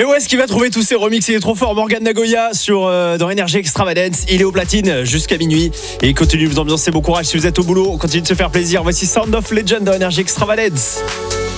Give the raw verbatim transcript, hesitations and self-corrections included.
où est-ce qu'il va trouver tous ces remix? Il est trop fort. Morgan Nagoya sur, euh, dans Energy Extravagance. Il est au platine jusqu'à minuit. Et il continue de vous ambiancer. Bon courage si vous êtes au boulot. On continue de se faire plaisir. Voici Sound of Legend dans Energy Extravagance.